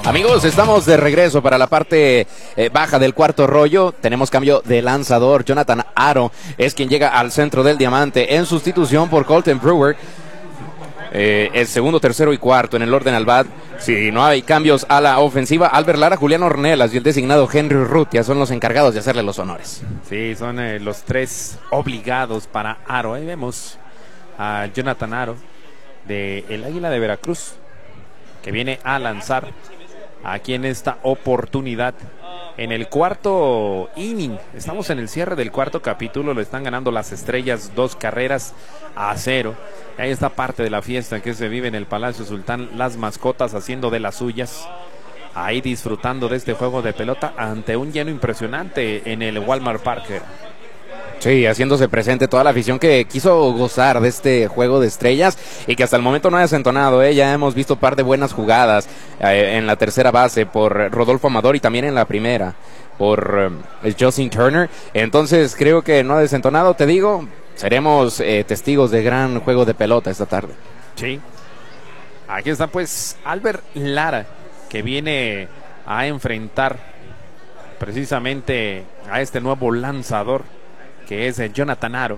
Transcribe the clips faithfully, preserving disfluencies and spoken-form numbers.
Amigos, estamos de regreso para la parte eh, baja del cuarto rollo. Tenemos cambio de lanzador. Jonathan Aro es quien llega al centro del diamante en sustitución por Colton Brewer. Eh, el segundo, tercero y cuarto en el orden al bat. Si no hay cambios a la ofensiva, Albert Lara, Julián Ornelas y el designado Henry Urrutia son los encargados de hacerle los honores. Sí, son eh, los tres obligados para Aro. Ahí vemos a Jonathan Aro de el Águila de Veracruz, que viene a lanzar aquí en esta oportunidad en el cuarto inning. Estamos en el cierre del cuarto capítulo. Lo están ganando las Estrellas dos carreras a cero. Ahí está parte de la fiesta que se vive en el Palacio Sultán, las mascotas haciendo de las suyas, ahí disfrutando de este juego de pelota ante un lleno impresionante en el Walmart Park. Sí, haciéndose presente toda la afición que quiso gozar de este juego de estrellas y que hasta el momento no ha desentonado, ¿eh? Ya hemos visto un par de buenas jugadas eh, en la tercera base por Rodolfo Amador y también en la primera por eh, Justin Turner. Entonces creo que no ha desentonado, te digo, seremos eh, testigos de gran juego de pelota esta tarde. Sí, aquí está pues Albert Lara, que viene a enfrentar precisamente a este nuevo lanzador, que es Jonathan Aro.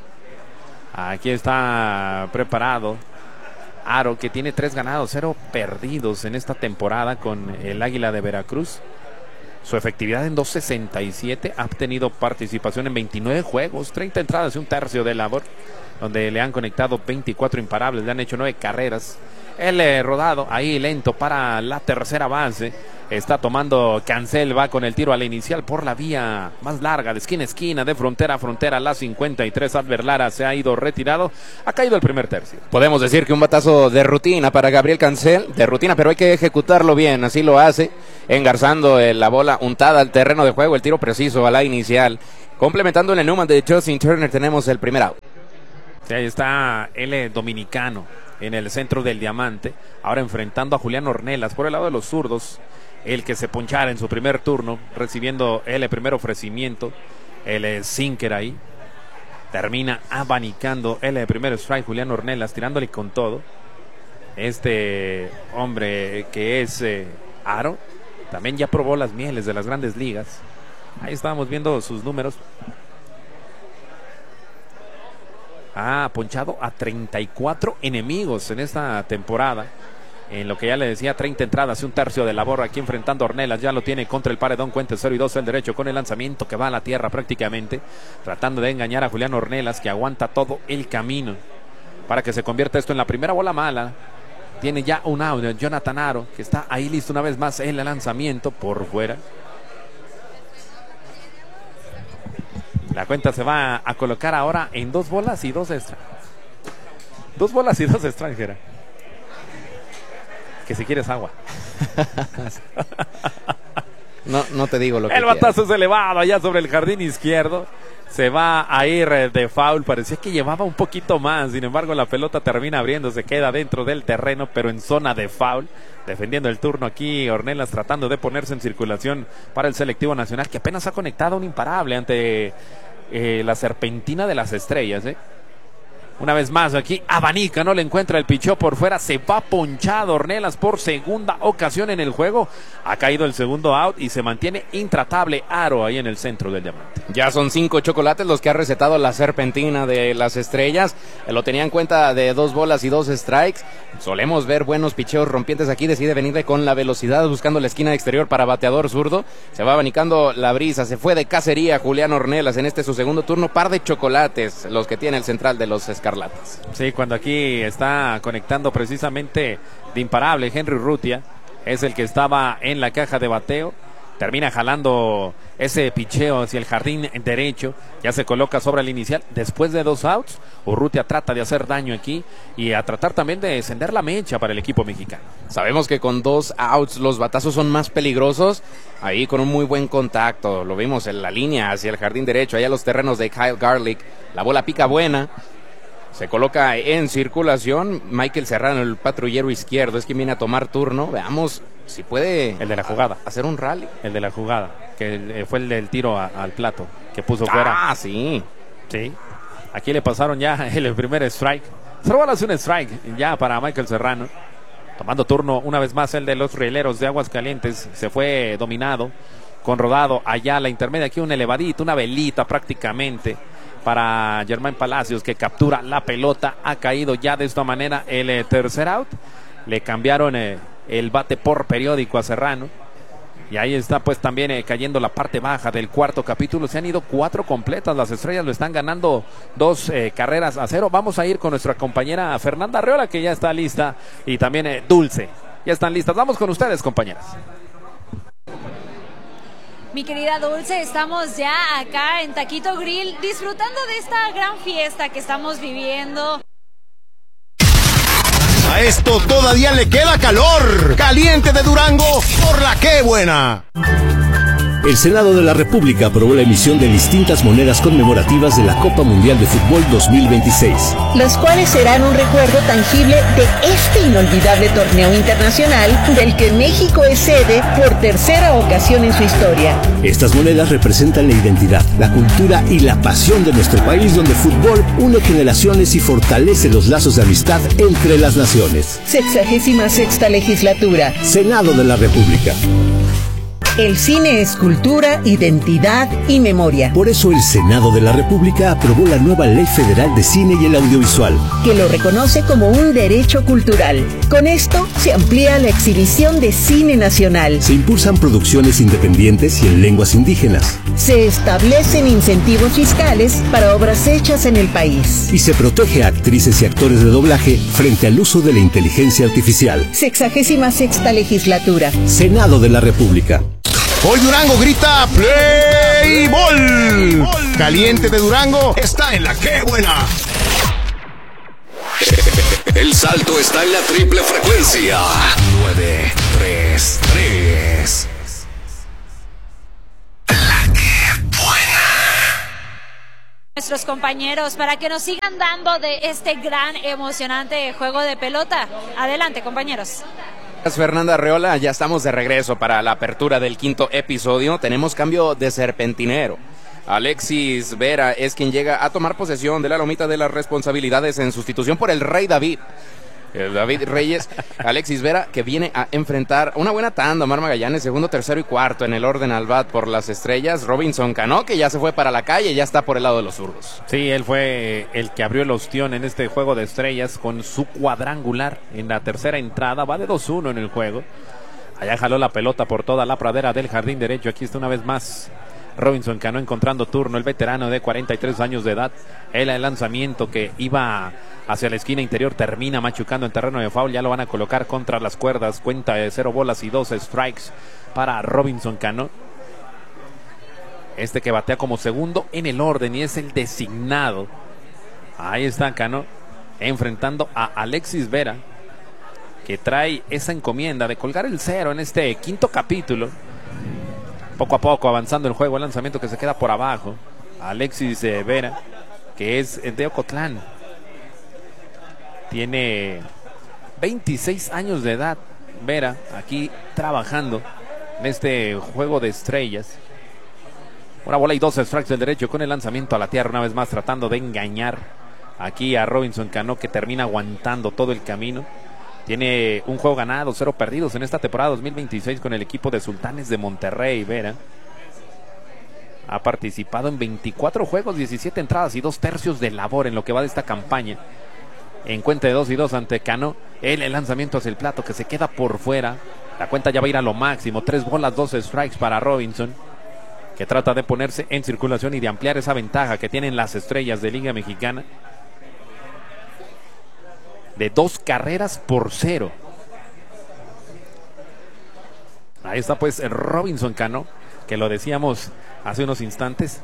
Aquí está preparado Aro, que tiene tres ganados, cero perdidos en esta temporada con el Águila de Veracruz. Su efectividad en dos sesenta y siete, ha tenido participación en veintinueve juegos, treinta entradas y un tercio de labor, donde le han conectado veinticuatro imparables, le han hecho nueve carreras. El eh, rodado ahí lento para la tercera base. Está tomando Cancel, va con el tiro a la inicial por la vía más larga, de esquina a esquina, de frontera a frontera, la cincuenta y tres. Albert Lara se ha ido retirado, ha caído el primer tercio. Podemos decir que un batazo de rutina para Gabriel Cancel, de rutina, pero hay que ejecutarlo bien, así lo hace, engarzando eh, la bola untada al terreno de juego, el tiro preciso a la inicial. Complementando el Newman de Justin Turner, tenemos el primer out. Sí, ahí está el dominicano en el centro del diamante, ahora enfrentando a Julián Ornelas por el lado de los zurdos, el que se ponchara en su primer turno, recibiendo el primer ofrecimiento, el sinker ahí, termina abanicando el primer strike. Julián Ornelas tirándole con todo, este hombre que es eh, Aro, también ya probó las mieles de las grandes ligas. Ahí estábamos viendo sus números. Ha ponchado a treinta y cuatro enemigos en esta temporada, en lo que ya le decía, treinta entradas y un tercio de labor. Aquí enfrentando a Ornelas, ya lo tiene contra el paredón, cuenta cero y dos el derecho, con el lanzamiento que va a la tierra prácticamente, tratando de engañar a Julián Ornelas, que aguanta todo el camino para que se convierta esto en la primera bola mala. Tiene ya un out, Jonathan Aro, que está ahí listo una vez más en el lanzamiento por fuera. La cuenta se va a colocar ahora en dos bolas y dos extra. Dos bolas y dos extranjeras. Que si quieres agua. No, no te digo lo que El batazo es elevado allá sobre el jardín izquierdo. Se va a ir de foul. Parecía que llevaba un poquito más. Sin embargo, la pelota termina abriendo. Se queda dentro del terreno, pero en zona de foul. Defendiendo el turno aquí Ornelas, tratando de ponerse en circulación para el selectivo nacional, que apenas ha conectado un imparable ante eh, la serpentina de las estrellas, ¿eh? Una vez más aquí, abanica, no le encuentra el pichó por fuera, se va ponchado Ornelas por segunda ocasión en el juego. Ha caído el segundo out y se mantiene intratable Aro ahí en el centro del diamante. Ya son cinco chocolates los que ha recetado la serpentina de las estrellas. Lo tenía en cuenta de dos bolas y dos strikes. Solemos ver buenos picheos rompientes aquí. Decide venirle con la velocidad, buscando la esquina exterior para bateador zurdo. Se va abanicando la brisa, se fue de cacería Julián Ornelas en este su segundo turno. Par de chocolates los que tiene el central de los Escarlatas. Sí, cuando aquí está conectando precisamente de imparable Henry Urrutia, es el que estaba en la caja de bateo. Termina jalando ese picheo hacia el jardín derecho. Ya se coloca sobre el inicial. Después de dos outs, Urrutia trata de hacer daño aquí y a tratar también de encender la mecha para el equipo mexicano. Sabemos que con dos outs los batazos son más peligrosos. Ahí con un muy buen contacto. Lo vimos en la línea hacia el jardín derecho. Allá los terrenos de Kyle Garlick. La bola pica buena. Se coloca en circulación Michael Serrano, el patrullero izquierdo, es quien viene a tomar turno. Veamos si puede... El de la jugada. A, hacer un rally. El de la jugada, que fue el del tiro a, al plato, que puso fuera. Ah, sí. Sí. Aquí le pasaron ya el primer strike. Solo es un strike ya para Michael Serrano. Tomando turno una vez más el de los rieleros de Aguascalientes. Se fue dominado con Rodado allá a la intermedia. Aquí un elevadito, una velita prácticamente para Germán Palacios, que captura la pelota. Ha caído ya de esta manera el eh, tercer out. Le cambiaron eh, el bate por periódico a Serrano. Y ahí está pues también eh, cayendo la parte baja del cuarto capítulo. Se han ido cuatro completas. Las Estrellas lo están ganando dos eh, carreras a cero. Vamos a ir con nuestra compañera Fernanda Arreola, que ya está lista. Y también eh, Dulce. Ya están listas. Vamos con ustedes, compañeras. Mi querida Dulce, estamos ya acá en Taquito Grill disfrutando de esta gran fiesta que estamos viviendo. A esto todavía le queda calor. Caliente de Durango por la Qué Buena. El Senado de la República aprobó la emisión de distintas monedas conmemorativas de la Copa Mundial de Fútbol dos mil veintiséis. Las cuales serán un recuerdo tangible de este inolvidable torneo internacional del que México es sede por tercera ocasión en su historia. Estas monedas representan la identidad, la cultura y la pasión de nuestro país, donde el fútbol une generaciones y fortalece los lazos de amistad entre las naciones. Sexagésima sexta legislatura. Senado de la República. El cine es cultura, identidad y memoria. Por eso el Senado de la República aprobó la nueva Ley Federal de Cine y el Audiovisual, que lo reconoce como un derecho cultural. Con esto se amplía la exhibición de cine nacional. Se impulsan producciones independientes y en lenguas indígenas. Se establecen incentivos fiscales para obras hechas en el país. Y se protege a actrices y actores de doblaje frente al uso de la inteligencia artificial. Sexagésima sexta legislatura. Senado de la República. Hoy Durango grita Play Ball. Caliente de Durango está en la Qué Buena. El salto está en la triple frecuencia. nueve tres tres. La Qué Buena. Nuestros compañeros, para que nos sigan dando de este gran, emocionante juego de pelota. Adelante, compañeros. Gracias, Fernanda Arreola. Ya estamos de regreso para la apertura del quinto episodio. Tenemos cambio de serpentinero. Alexis Vera es quien llega a tomar posesión de la lomita de las responsabilidades en sustitución por el Rey David. El David Reyes. Alexis Vera, que viene a enfrentar una buena tanda. Omar Magallanes, segundo, tercero y cuarto en el orden al bat por las Estrellas. Robinson Cano, que ya se fue para la calle, ya está por el lado de los zurdos. Sí, él fue el que abrió el ostión en este juego de Estrellas con su cuadrangular en la tercera entrada. Va de dos uno en el juego. Allá jaló la pelota por toda la pradera del jardín derecho. Aquí está una vez más Robinson Cano encontrando turno, el veterano de cuarenta y tres años de edad. El lanzamiento que iba hacia la esquina interior termina machucando en terreno de foul. Ya lo van a colocar contra las cuerdas. Cuenta de cero bolas y dos strikes para Robinson Cano. Este que batea como segundo en el orden y es el designado. Ahí está Cano enfrentando a Alexis Vera, que trae esa encomienda de colgar el cero en este quinto capítulo. Poco a poco avanzando el juego, el lanzamiento que se queda por abajo. Alexis eh, Vera, que es de Ocotlán. Tiene veintiséis años de edad. Vera, aquí trabajando en este juego de Estrellas. Una bola y dos strikes del derecho con el lanzamiento a la tierra, una vez más tratando de engañar aquí a Robinson Cano, que termina aguantando todo el camino. Tiene un juego ganado, cero perdidos en esta temporada dos mil veintiséis con el equipo de Sultanes de Monterrey. Vera ha participado en veinticuatro juegos, diecisiete entradas y dos tercios de labor en lo que va de esta campaña. En cuenta de dos y dos ante Cano. El, el lanzamiento hacia el plato que se queda por fuera. La cuenta ya va a ir a lo máximo. Tres bolas, dos strikes para Robinson, que trata de ponerse en circulación y de ampliar esa ventaja que tienen las Estrellas de Liga Mexicana de dos carreras por cero. Ahí está pues Robinson Cano, que lo decíamos hace unos instantes,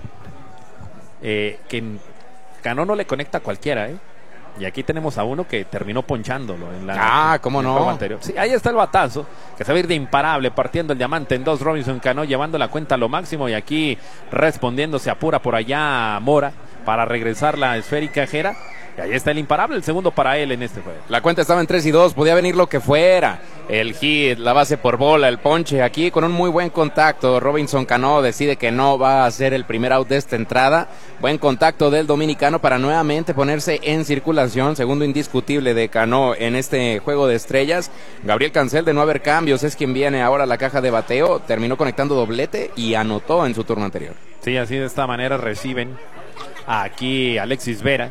eh, que Cano no le conecta a cualquiera, ¿eh? Y aquí tenemos a uno que terminó ponchándolo en la, Ah, ¿cómo en el no? juego anterior. Sí, ahí está el batazo, que se va a ir de imparable, partiendo el diamante en dos. Robinson Cano llevando la cuenta a lo máximo, y aquí respondiendo se apura por allá Mora para regresar la esférica Jera. Y ahí está el imparable, el segundo para él en este juego. La cuenta estaba en tres y dos, podía venir lo que fuera. el hit, la base por bola, el ponche aquí con un muy buen contacto. Robinson Cano decide que no va a ser el primer out de esta entrada. Buen contacto del dominicano para nuevamente ponerse en circulación. Segundo indiscutible de Cano en este juego de estrellas. Gabriel Cancel, de no haber cambios, es quien viene ahora a la caja de bateo. Terminó conectando doblete y anotó en su turno anterior. Sí, así de esta manera reciben aquí Alexis Vera.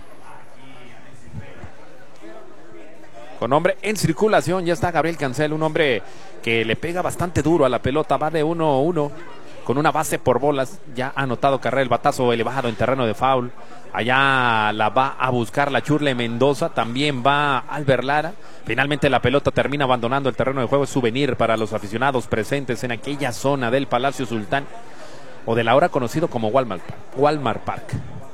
Con hombre en circulación, ya está Gabriel Cancel, un hombre que le pega bastante duro a la pelota, va de uno a uno, con una base por bolas, ya ha anotado carrera, el batazo elevado en terreno de foul, allá la va a buscar la Churle Mendoza, también va Albert Lara, finalmente la pelota termina abandonando el terreno de juego, es souvenir para los aficionados presentes en aquella zona del Palacio Sultán, o del ahora conocido como Walmart, Walmart Park.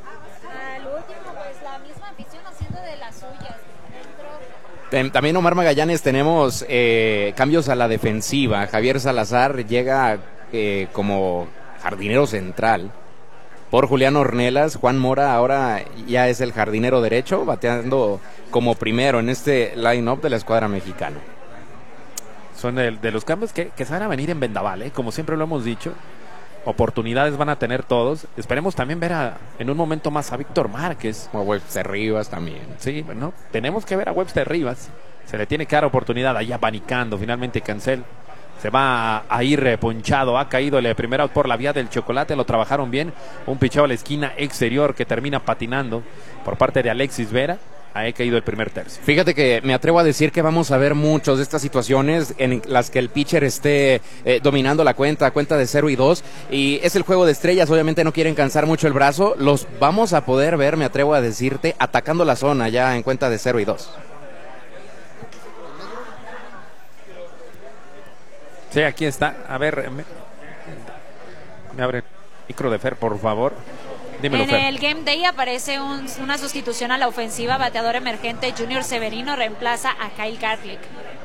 También Omar Magallanes, tenemos eh, cambios a la defensiva. Javier Salazar llega eh, como jardinero central por Julián Ornelas. Juan Mora ahora ya es el jardinero derecho, bateando como primero en este line-up de la escuadra mexicana. Son de, de los cambios que, que se van a venir en vendaval, ¿eh? Como siempre lo hemos dicho. Oportunidades van a tener todos. Esperemos también ver a, en un momento más a Víctor Márquez. O a Webster Rivas también. Sí, bueno, tenemos que ver a Webster Rivas. Se le tiene que dar oportunidad, ahí abanicando. Finalmente Cancel se va a, a ir reponchado. Ha caído el primer out por la vía del chocolate. Lo trabajaron bien. Un picheo a la esquina exterior que termina patinando por parte de Alexis Vera. Ahí ha caído el primer tercio. Fíjate que me atrevo a decir que vamos a ver muchas de estas situaciones en las que el pitcher esté eh, dominando la cuenta, cuenta de cero y dos, y es el juego de estrellas, obviamente no quieren cansar mucho el brazo, los vamos a poder ver, me atrevo a decirte, atacando la zona ya en cuenta de cero y dos. Sí, aquí está, a ver, me, me abre el micro de Fer, por favor. Dímelo, en Fer. el Game Day aparece un, una sustitución a la ofensiva. Bateador emergente Junior Severino reemplaza a Kyle Garlick.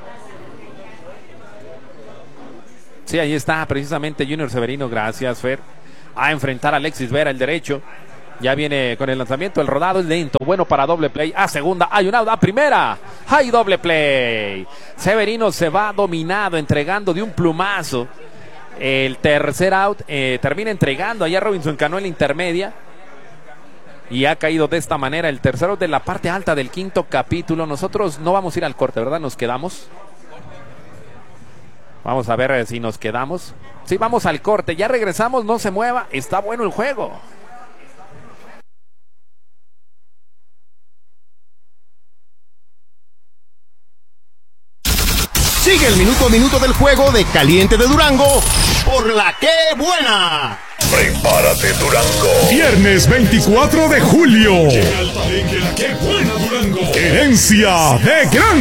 Sí, ahí está precisamente Junior Severino, gracias Fer, a enfrentar a Alexis Vera, el derecho. Ya viene con el lanzamiento, el rodado es lento, bueno para doble play, a segunda, hay un out, a primera, hay doble play. Severino se va dominado, entregando de un plumazo. El tercer out, eh, termina entregando allá Robinson Cano en la intermedia. Y ha caído de esta manera el tercero de la parte alta del quinto capítulo. Nosotros no vamos a ir al corte, ¿verdad? Nos quedamos. Vamos a ver si nos quedamos. Sí, vamos al corte. Ya regresamos, no se mueva. Está bueno el juego. Sigue el minuto a minuto del juego de Caliente de Durango por la Que Buena. Prepárate, Durango. Viernes veinticuatro de julio. Llega al palenque la Que Buena, Durango. Herencia de Gran